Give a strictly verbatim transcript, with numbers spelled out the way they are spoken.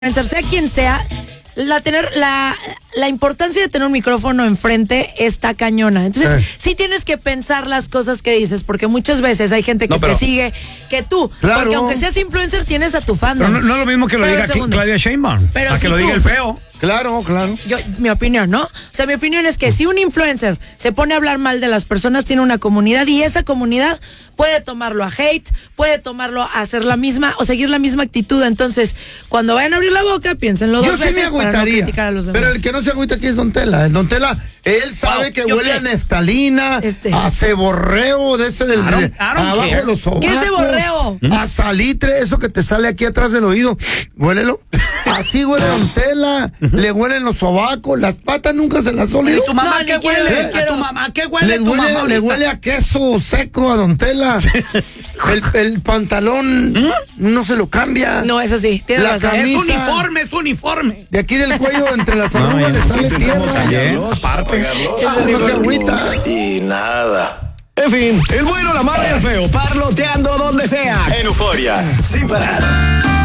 Sea quien sea, la tener la, la importancia de tener un micrófono enfrente está cañona. Entonces, sí. sí tienes que pensar las cosas que dices, porque muchas veces hay gente que no, pero, te sigue que tú. Claro. Porque aunque seas influencer, tienes a tu fandom. No, no es lo mismo que lo pero diga Claudia Sheinbaum, pero a si que lo tú, diga el feo. Claro, claro. Yo, mi opinión, ¿no? O sea, mi opinión es que si un influencer se pone a hablar mal de las personas, tiene una comunidad y esa comunidad puede tomarlo a hate, puede tomarlo a hacer la misma o seguir la misma actitud. Entonces, cuando vayan a abrir la boca, piénsenlo dos yo veces sí me para no criticar a los demás. Pero el que no se agüita aquí es Don Tela. El Don Tela, él sabe wow, que huele qué? a neftalina, este. a ceborreo de ese del I don't, I don't abajo care. de los sobacos. ¿Qué es ceborreo? A salitre, eso que te sale aquí atrás del oído. Huélelo. Así huele Don Tela. Le huelen los sobacos, las patas nunca se las olió. ¿Y tu mamá no, qué huele? Quiero, ¿A tu mamá qué huele? Le tu huele, mamá le huele a queso seco a Don Tela. el, el pantalón ¿Mm? no se lo cambia. No, eso sí, tienes la razón. camisa, es uniforme, es uniforme. De aquí del cuello, entre las arrugas, no, le sale tierra. Callarlos, apagarlos. No se agüita. Y nada. En fin, el bueno, la mala y el feo, parloteando donde sea. En Euforia, sin parar.